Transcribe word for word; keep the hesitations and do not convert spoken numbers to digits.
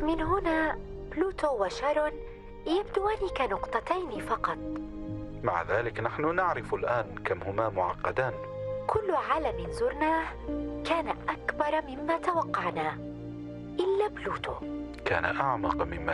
من هنا بلوتو وشارون يبدوان كنقطتين فقط. مع ذلك نحن نعرف الآن كم هما معقدان. كل عالم زرناه كان أكبر مما توقعنا إلا بلوتو. كان أعمق مما